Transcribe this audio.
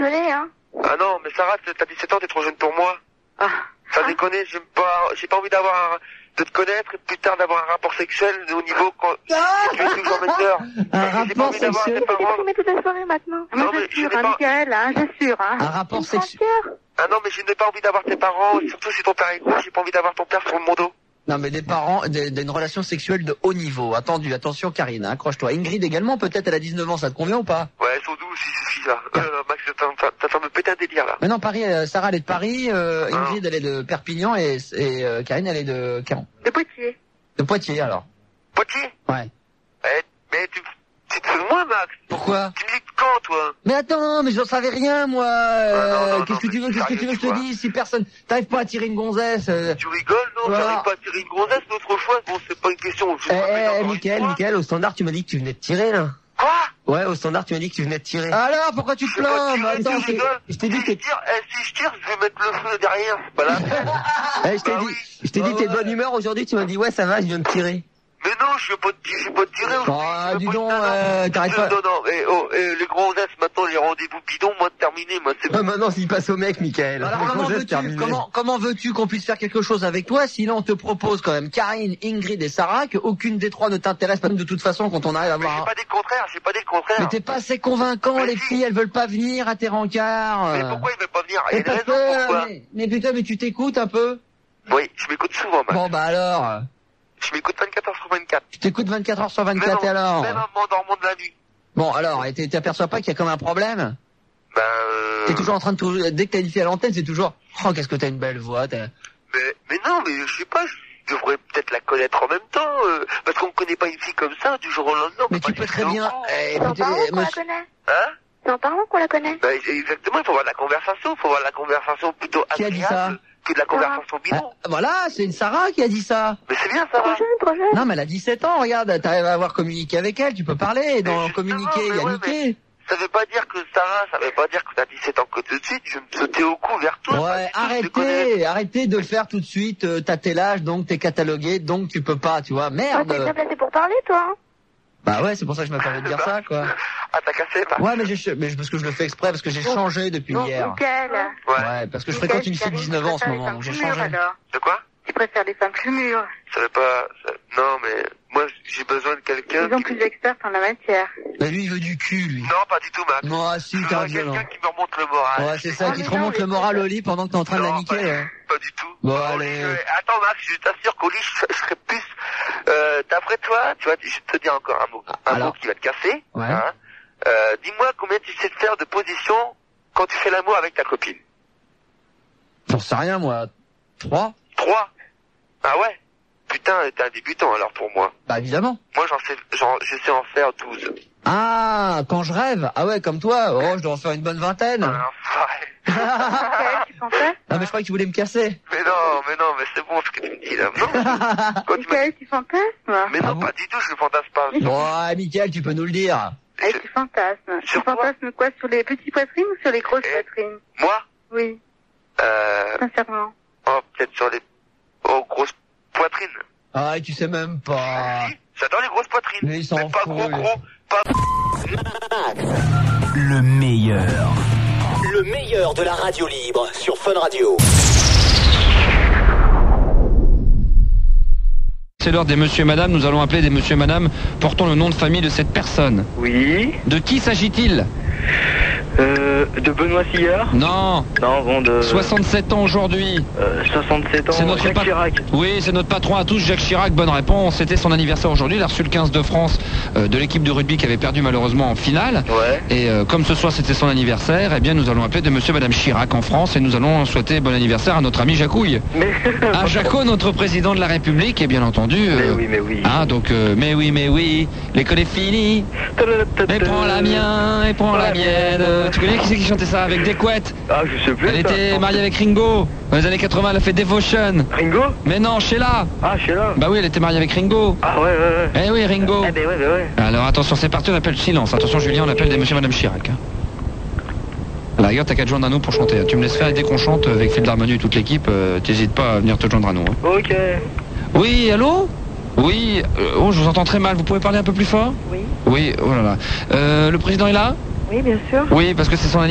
désolée, hein. Ah non, mais Sarah, t'as 17 ans, t'es trop jeune pour moi. Ah. Ça déconne, j'ai pas envie de te connaître et plus tard d'avoir un rapport sexuel au niveau quand tu es toujours mineur. Un rapport sexuel. Tu t'es exprimé toute la soirée maintenant. Non, Moi, mais j'assure, je n'ai pas- Michael, hein, j'assure, hein. Un rapport Tu me prends sexuel. cœur. Ah non, mais je n'ai pas envie d'avoir tes parents, surtout si ton père est gros, j'ai pas envie d'avoir ton père sur mon dos. Non, mais des parents, d'une relation sexuelle de haut niveau. Attention, Karine, accroche-toi. Ingrid également, peut-être elle a 19 ans, ça te convient ou pas? Ouais, elles sont douces, si, là. Max, ça me pète un délire, là. Mais non, Paris, Sarah, elle est de Paris, Ingrid, elle est de Perpignan et Karine, elle est de Caen. De Poitiers. De Poitiers, alors. Poitiers? Ouais. Mais tu te fous de moi, Max? Pourquoi? Tu me dis quand, toi? Mais attends, mais j'en savais rien, moi. non, Qu'est-ce que tu veux que je te dise si personne, t'arrives pas à tirer une gonzesse? Tu rigoles, non? Voilà. J'arrive pas à tirer une grossesse l'autre fois. Bon, c'est pas une question. Michael, au standard, tu m'as dit que tu venais de tirer, là. Quoi? Ouais, au standard, tu m'as dit que tu venais de tirer. Alors, pourquoi tu te plains? Mais Attends, tu rigoles? je t'ai dit si je tire, je vais mettre le feu derrière. C'est pas la peine. Je t'ai dit, t'es de bonne humeur aujourd'hui, tu m'as dit, ouais, ça va, je viens de tirer. Mais non, je vais pas te tirer. Ah, dis donc, t'arrêtes pas. Non, les grosses maintenant, les rendez-vous bidons, moi, terminé, moi, c'est bon. Maintenant, s'il passe au mec, Michael. Alors, comment veux-tu qu'on puisse faire quelque chose avec toi, si là, on te propose quand même Karine, Ingrid et Sarah, qu'aucune des trois ne t'intéresse pas de toute façon quand on arrive à voir. J'ai pas dit le contraire, Mais t'es pas assez convaincant, les filles, elles veulent pas venir à tes rencarts. Mais pourquoi ils veulent pas venir? Il y a une raison, pourquoi? Mais putain, mais tu t'écoutes un peu? Oui, je m'écoute souvent, Max. Bon, bah alors. Je m'écoute 24 heures sur 24. Tu t'écoutes 24 heures sur 24 et alors? Même en m'endormant de la nuit. Bon, alors, et t'aperçois pas qu'il y a comme un problème? T'es toujours en train de dès que t'as une fille à l'antenne, c'est toujours, oh, qu'est-ce que t'as une belle voix, Mais non, mais je sais pas, je devrais peut-être la connaître en même temps, parce qu'on connaît pas une fille comme ça du jour au lendemain. Mais tu peux très bien, C'est en parlant qu'on la connaît. Hein? C'est en parlant qu'on la connaît. Bah, exactement, il faut avoir de la conversation, plutôt Qui a dit agréable que de la conversation bidon. Voilà, c'est une Sarah qui a dit ça. Mais c'est bien, Sarah. Trop jeune. Non, mais elle a 17 ans, regarde, t'arrives à avoir communiqué avec elle, tu peux parler, dans communiquer, il y a niqué. Ça veut pas dire que Sarah, ça veut pas dire que t'as 17 ans que tout de suite, je vais me sauter au cou vers toi. Ouais, arrêtez de le faire tout de suite, t'as tel âge, donc t'es catalogué, donc tu peux pas, tu vois, merde. T'es bien placé pour parler, toi, hein. Bah ouais, c'est pour ça que je me permets de dire ça, quoi. Ah, t'as cassé, pas? Ouais, mais parce que je le fais exprès, parce que j'ai changé depuis hier. Nickel. Ouais, parce que je fréquente une fille de 19 ans en ce moment, donc j'ai changé. De quoi? Tu préfères des femmes plus mûres. Ça veut pas... Non, mais moi, j'ai besoin de quelqu'un Ils sont plus experts en la matière. Mais lui, il veut du cul, lui. Non, pas du tout, Max. Moi, si, t'es un violent. Quelqu'un qui me remonte le moral. Ouais, c'est ça, qui te remonte le moral au lit pendant que t'es en train de la niquer. Pas du tout. Bon, Au allez. lit, attends, Max, je t'assure qu'au lit, je serais plus... D'après toi, tu vois, je vais te dire encore un mot. Un mot qui va te casser. Ouais. Hein. Dis-moi combien tu sais faire de position quand tu fais l'amour avec ta copine. J'en sais rien, moi. 3? 3. Ah ouais? Putain, t'es un débutant alors pour moi. Bah évidemment. Moi je sais en faire 12. Ah, quand je rêve. Ah ouais, comme toi. Oh, je dois en faire une bonne vingtaine. Tu fantasmes? Non, mais je croyais que tu voulais me casser. Mais c'est bon ce que tu me dis là. Non. Quand Tu fantasmes? Mais non, pas du tout, je ne fantasme pas. Bon, ouais, Mickaël, tu peux nous le dire. Tu fantasmes. Tu fantasmes quoi? Sur les petites poitrines ou sur les grosses poitrines? Moi? Oui. Sincèrement. Oh, peut-être sur les grosses poitrines. Ah, tu sais même pas. Si, j'adore les grosses poitrines. Mais ils s'en pas foutent. gros, pas... Le meilleur. Le meilleur de la radio libre sur Fun Radio. C'est l'heure des monsieur et madame, nous allons appeler des monsieur et madame portant le nom de famille de cette personne. Oui. De qui s'agit-il? De Benoît Sillard? Non. Non, bon, de... 67 ans aujourd'hui. 67 ans, C'est notre Jacques Chirac. Oui, c'est notre patron à tous, Jacques Chirac, bonne réponse. C'était son anniversaire aujourd'hui, il a reçu le 15 de France de l'équipe de rugby qui avait perdu malheureusement en finale. Ouais. Et comme ce soir c'était son anniversaire, eh bien nous allons appeler de monsieur et madame Chirac en France et nous allons souhaiter bon anniversaire à notre ami Jacouille. Mais... À Jaco, notre président de la République, et bien entendu... Mais oui. Ah, donc, mais oui, l'école est finie. Et prends la mienne, et prends la mienne. Tu connais qui c'est qui chantait ça avec des couettes? Ah, je sais plus. Elle était mariée avec Ringo. Dans les années 80, elle a fait Devotion. Ringo? Mais non, Sheila. Ah, Sheila. Bah oui, elle était mariée avec Ringo. Ah ouais. Eh oui, Ringo. Eh ben ouais. Alors attention, c'est parti, on appelle silence. Attention, Julien, on appelle des monsieur et madame Chirac. À la rigueur, t'as qu'à te joindre à nous pour chanter. Tu me laisses faire et dès qu'on chante avec Phil d'Harmonie et toute l'équipe, t'hésites pas à venir te joindre à nous. Ok. Oui, allô? Oui, oh, je vous entends très mal. Vous pouvez parler un peu plus fort? Oui. Oui, oh là là. Le président est là? Oui, bien sûr. Oui, parce que c'est son